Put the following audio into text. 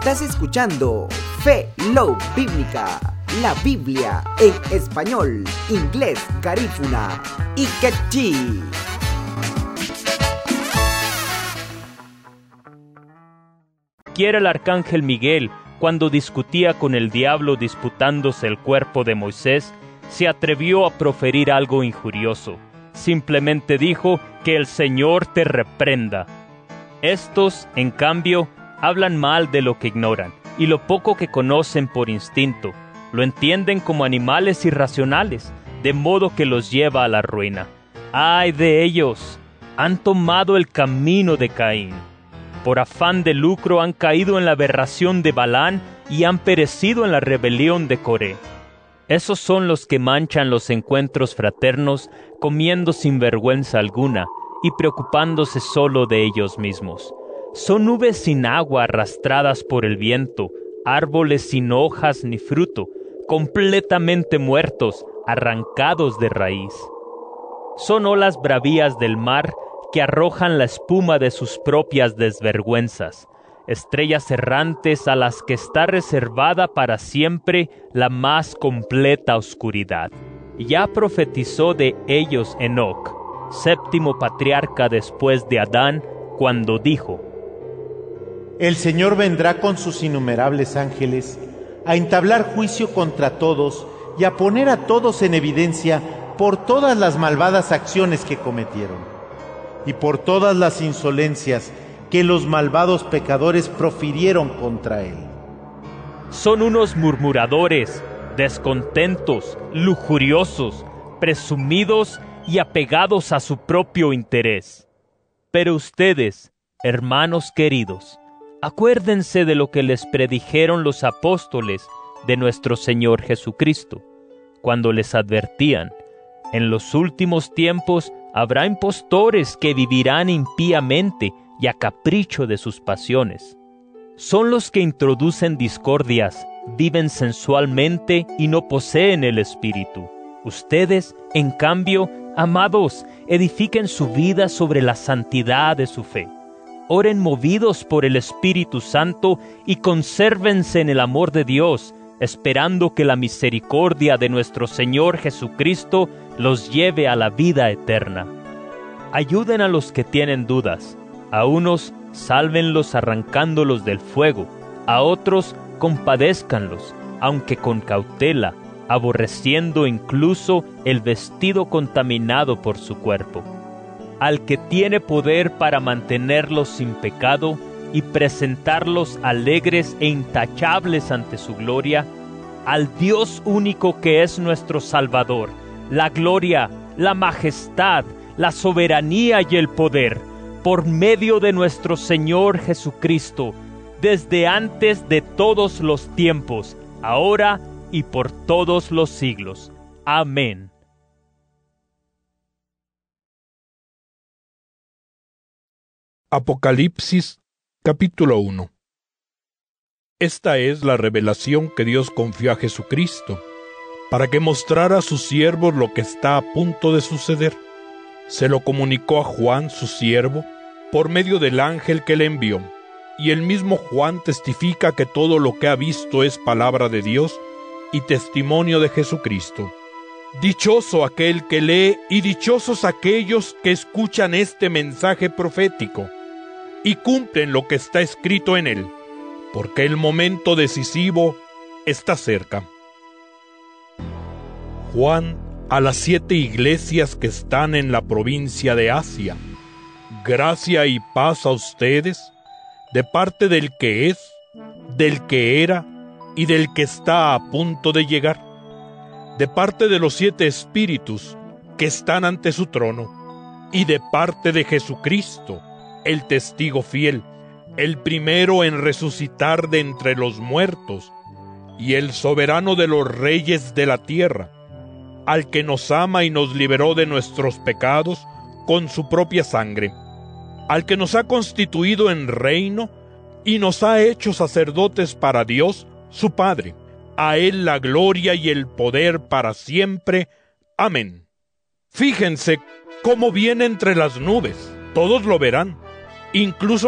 Estás escuchando Fe Love Bíblica, la Biblia en español, inglés, garífuna y quechí. Quiera el arcángel Miguel, cuando discutía con el diablo disputándose el cuerpo de Moisés, se atrevió a proferir algo injurioso. Simplemente dijo que el Señor te reprenda. Estos, en cambio, hablan mal de lo que ignoran, y lo poco que conocen por instinto, lo entienden como animales irracionales, de modo que los lleva a la ruina. ¡Ay de ellos! Han tomado el camino de Caín. Por afán de lucro han caído en la aberración de Balán y han perecido en la rebelión de Coré. Esos son los que manchan los encuentros fraternos, comiendo sin vergüenza alguna y preocupándose solo de ellos mismos. Son nubes sin agua arrastradas por el viento, árboles sin hojas ni fruto, completamente muertos, arrancados de raíz. Son olas bravías del mar que arrojan la espuma de sus propias desvergüenzas, estrellas errantes a las que está reservada para siempre la más completa oscuridad. Ya profetizó de ellos Enoc, séptimo patriarca después de Adán, cuando dijo: El Señor vendrá con sus innumerables ángeles a entablar juicio contra todos y a poner a todos en evidencia por todas las malvadas acciones que cometieron y por todas las insolencias que los malvados pecadores profirieron contra él. Son unos murmuradores, descontentos, lujuriosos, presumidos y apegados a su propio interés. Pero ustedes, hermanos queridos, acuérdense de lo que les predijeron los apóstoles de nuestro Señor Jesucristo, cuando les advertían: en los últimos tiempos habrá impostores que vivirán impíamente y a capricho de sus pasiones. Son los que introducen discordias, viven sensualmente y no poseen el Espíritu. Ustedes, en cambio, amados, edifiquen su vida sobre la santidad de su fe. Oren movidos por el Espíritu Santo y consérvense en el amor de Dios, esperando que la misericordia de nuestro Señor Jesucristo los lleve a la vida eterna. Ayuden a los que tienen dudas. A unos, sálvenlos arrancándolos del fuego. A otros, compadézcanlos, aunque con cautela, aborreciendo incluso el vestido contaminado por su cuerpo. Al que tiene poder para mantenerlos sin pecado y presentarlos alegres e intachables ante su gloria, al Dios único que es nuestro Salvador, la gloria, la majestad, la soberanía y el poder, por medio de nuestro Señor Jesucristo, desde antes de todos los tiempos, ahora y por todos los siglos. Amén. Apocalipsis, capítulo 1. Esta es la revelación que Dios confió a Jesucristo, para que mostrara a sus siervos lo que está a punto de suceder. Se lo comunicó a Juan, su siervo, por medio del ángel que le envió. Y el mismo Juan testifica que todo lo que ha visto es palabra de Dios y testimonio de Jesucristo. Dichoso aquel que lee y dichosos aquellos que escuchan este mensaje profético y cumplen lo que está escrito en él, porque el momento decisivo está cerca. Juan, a las 7 iglesias que están en la provincia de Asia: gracia y paz a ustedes, de parte del que es, del que era y del que está a punto de llegar, de parte de los 7 espíritus que están ante su trono, y de parte de Jesucristo, el testigo fiel, el primero en resucitar de entre los muertos, y el soberano de los reyes de la tierra, al que nos ama y nos liberó de nuestros pecados con su propia sangre, al que nos ha constituido en reino y nos ha hecho sacerdotes para Dios, su Padre. A él la gloria y el poder para siempre. Amén. Fíjense cómo viene entre las nubes. Todos lo verán, incluso